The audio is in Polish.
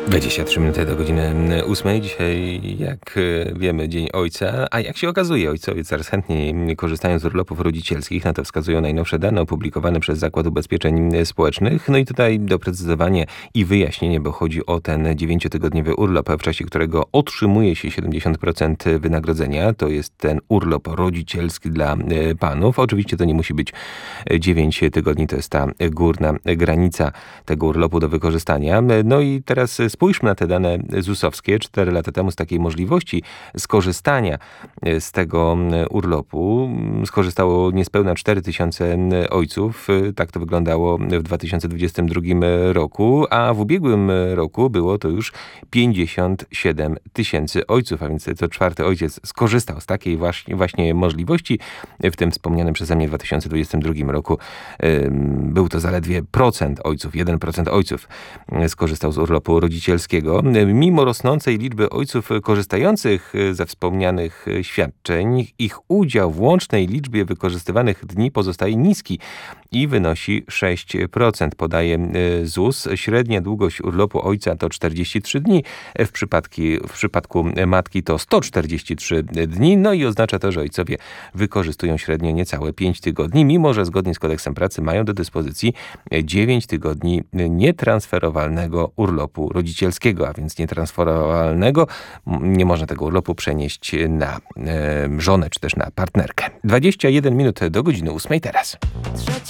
23 minuty do godziny 8. Dzisiaj, jak wiemy, Dzień Ojca, a jak się okazuje, ojcowie coraz chętniej korzystają z urlopów rodzicielskich. Na to wskazują najnowsze dane opublikowane przez Zakład Ubezpieczeń Społecznych. No i tutaj doprecyzowanie i wyjaśnienie, bo chodzi o ten 9-tygodniowy urlop, w czasie którego otrzymuje się 70% wynagrodzenia. To jest ten urlop rodzicielski dla panów. Oczywiście to nie musi być 9 tygodni, to jest ta górna granica tego urlopu do wykorzystania. No i teraz spójrzmy na te dane ZUS-owskie. 4 lata temu z takiej możliwości skorzystania z tego urlopu skorzystało niespełna 4000 ojców. Tak to wyglądało w 2022 roku, a w ubiegłym roku było to już 57 000 ojców, a więc co czwarty ojciec skorzystał z takiej właśnie możliwości. W tym wspomnianym przeze mnie 2022 roku był to zaledwie 1% ojców skorzystał z urlopu rodzicielskiego. Mimo rosnącej liczby ojców korzystających ze wspomnianych świadczeń, ich udział w łącznej liczbie wykorzystywanych dni pozostaje niski i wynosi 6%, podaje ZUS. Średnia długość urlopu ojca to 43 dni, w przypadku matki to 143 dni, no i oznacza to, że ojcowie wykorzystują średnio niecałe 5 tygodni, mimo że zgodnie z kodeksem pracy mają do dyspozycji 9 tygodni nietransferowalnego urlopu rodzicielskiego, a więc nietransferowalnego. Nie można tego urlopu przenieść na żonę czy też na partnerkę. 21 minut do godziny 8 teraz.